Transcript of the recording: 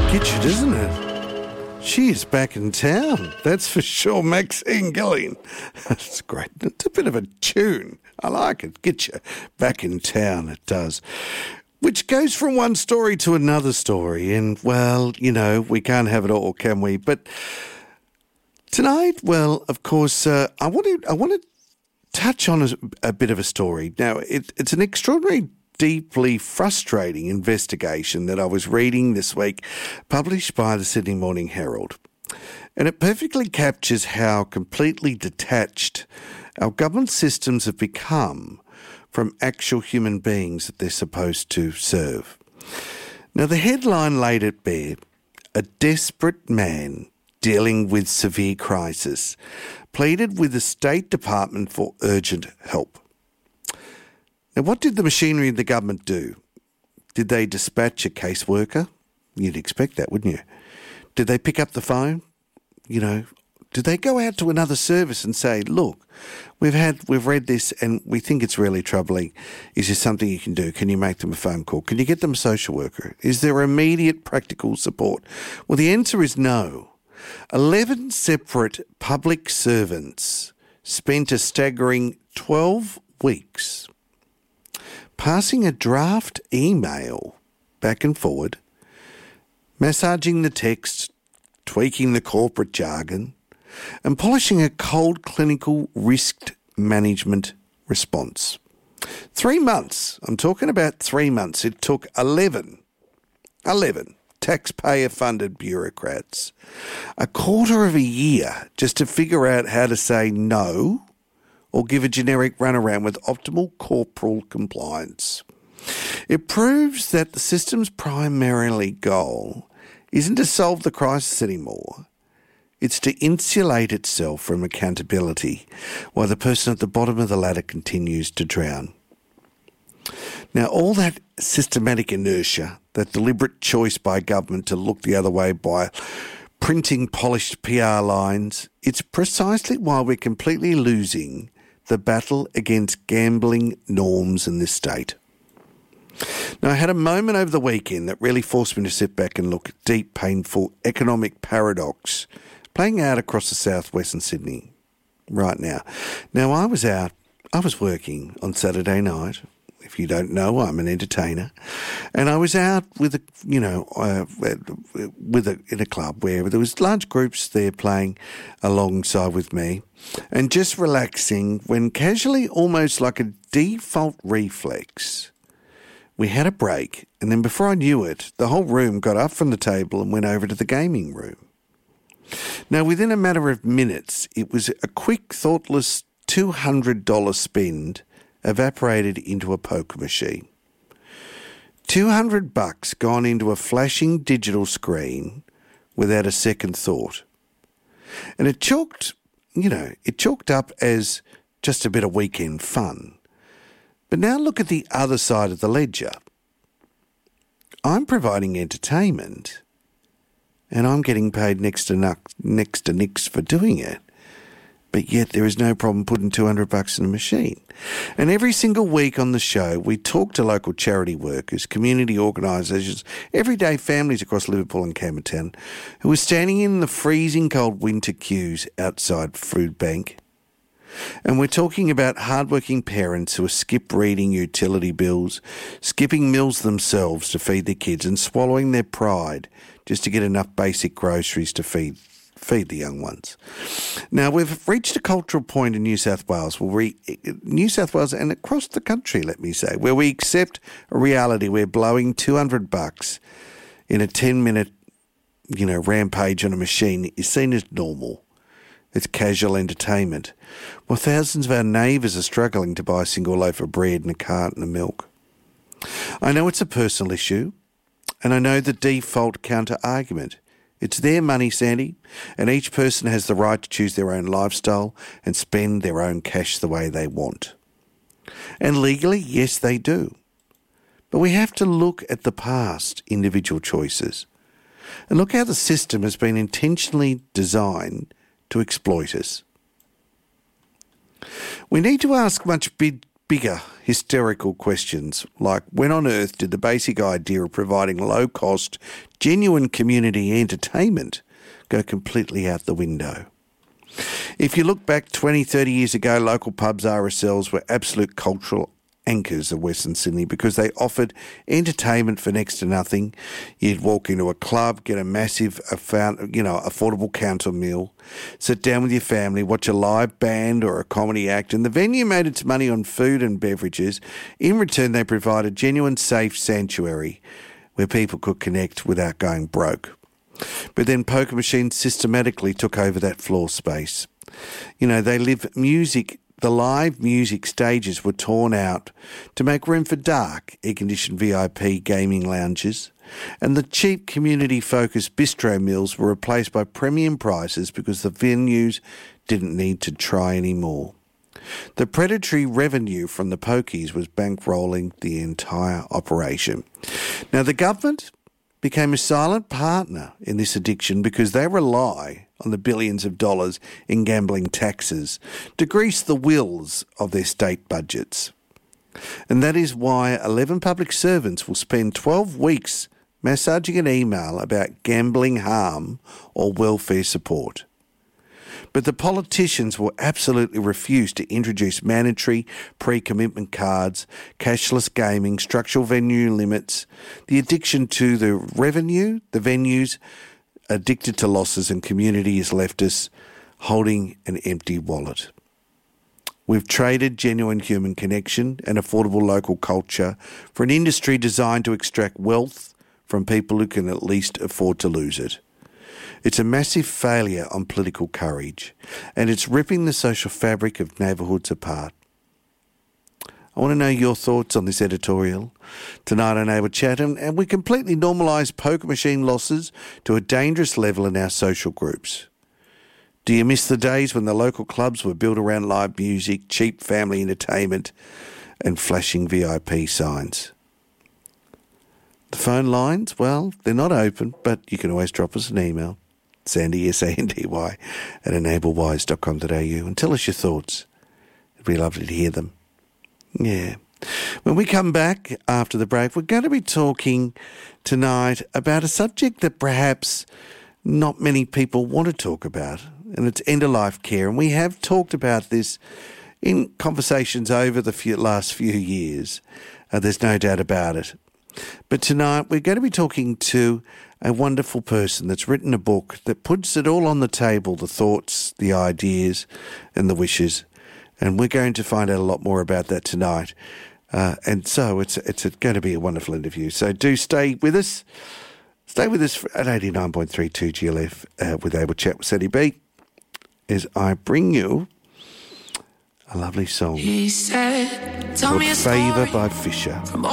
Get you, doesn't it? She is back in town, that's for sure. Maxine Gillian. That's great. It's a bit of a tune. I like it. Get you back in town, it does. Which goes from one story to another story. And, well, you know, we can't have it all, can we? But tonight, well, of course, I want to touch on a bit of a story. Now, it's an extraordinary, deeply frustrating investigation that I was reading this week, published by the Sydney Morning Herald. And it perfectly captures how completely detached our government systems have become from actual human beings that they're supposed to serve. Now, the headline laid it bare: a desperate man dealing with severe crisis pleaded with the State Department for urgent help. Now, what did the machinery of the government do? Did they dispatch a caseworker? You'd expect that, wouldn't you? Did they pick up the phone? You know, did they go out to another service and say, look, we've read this and we think it's really troubling. Is there something you can do? Can you make them a phone call? Can you get them a social worker? Is there immediate practical support? Well, the answer is no. 11 separate public servants spent a staggering 12 weeks passing a draft email back and forward, massaging the text, tweaking the corporate jargon, and polishing a cold clinical risk management response. 3 months. I'm talking about 3 months. It took 11 taxpayer-funded bureaucrats a quarter of a year just to figure out how to say no or give a generic runaround with optimal corporal compliance. It proves that the system's primarily goal isn't to solve the crisis anymore. It's to insulate itself from accountability while the person at the bottom of the ladder continues to drown. Now, all that systematic inertia, that deliberate choice by government to look the other way by printing polished PR lines, it's precisely why we're completely losing the battle against gambling norms in this state. Now, I had a moment over the weekend that really forced me to sit back and look at deep, painful economic paradox playing out across the southwest and Sydney right now. Now, I was working on Saturday night. If you don't know, I'm an entertainer, and I was out with in a club where there was large groups there playing alongside with me, and just relaxing when casually, almost like a default reflex, we had a break, and then before I knew it, the whole room got up from the table and went over to the gaming room. Now, within a matter of minutes, it was a quick, thoughtless $200 spend evaporated into a poker machine. $200 gone into a flashing digital screen without a second thought. And it chalked up as just a bit of weekend fun. But now look at the other side of the ledger. I'm providing entertainment and I'm getting paid next to nix for doing it. But yet there is no problem putting $200 in a machine. And every single week on the show, we talk to local charity workers, community organisations, everyday families across Liverpool and Campbelltown who are standing in the freezing cold winter queues outside Food Bank. And we're talking about hardworking parents who are skip reading utility bills, skipping meals themselves to feed their kids and swallowing their pride just to get enough basic groceries to feed the young ones. Now, we've reached a cultural point in New South Wales, and across the country, let me say, where we accept a reality where blowing $200 in a 10-minute, rampage on a machine is seen as normal. It's casual entertainment. Well, thousands of our neighbours are struggling to buy a single loaf of bread and a carton of milk. I know it's a personal issue, and I know the default counter-argument. It's their money, Sandy, and each person has the right to choose their own lifestyle and spend their own cash the way they want. And legally, yes, they do. But we have to look at the past individual choices and look how the system has been intentionally designed to exploit us. We need to ask much bigger, hysterical questions like when on earth did the basic idea of providing low-cost, genuine community entertainment go completely out the window? If you look back 20, 30 years ago, local pubs, RSLs were absolute cultural anchors of Western Sydney because they offered entertainment for next to nothing. You'd walk into a club, get a massive, affordable counter meal, sit down with your family, watch a live band or a comedy act, and the venue made its money on food and beverages. In return, they provided genuine, safe sanctuary where people could connect without going broke. But then poker machines systematically took over that floor space. The live music stages were torn out to make room for dark, air-conditioned VIP gaming lounges, and the cheap community-focused bistro meals were replaced by premium prices because the venues didn't need to try anymore. The predatory revenue from the pokies was bankrolling the entire operation. Now, the government became a silent partner in this addiction because they rely on the billions of dollars in gambling taxes to grease the wheels of their state budgets. And that is why 11 public servants will spend 12 weeks massaging an email about gambling harm or welfare support. But the politicians will absolutely refuse to introduce mandatory pre-commitment cards, cashless gaming, structural venue limits. The addiction to the revenue, the venues addicted to losses, and community has left us holding an empty wallet. We've traded genuine human connection and affordable local culture for an industry designed to extract wealth from people who can at least afford to lose it. It's a massive failure on political courage, and it's ripping the social fabric of neighbourhoods apart. I want to know your thoughts on this editorial tonight on Able Chat, and we completely normalise poker machine losses to a dangerous level in our social groups. Do you miss the days when the local clubs were built around live music, cheap family entertainment and flashing VIP signs? The phone lines, well, they're not open, but you can always drop us an email. Sandy, S-A-N-D-Y, at enablewise.com.au, and tell us your thoughts. It'd be lovely to hear them. Yeah. When we come back after the break, we're going to be talking tonight about a subject that perhaps not many people want to talk about, and it's end-of-life care. And we have talked about this in conversations over the last few years. There's no doubt about it. But tonight we're going to be talking to a wonderful person that's written a book that puts it all on the table, the thoughts, the ideas and the wishes. And we're going to find out a lot more about that tonight. And so it's going to be a wonderful interview. So do stay with us. Stay with us at 89.32 GLF with Able Chat with Sandy B as I bring you a lovely song called Favour by Fisher.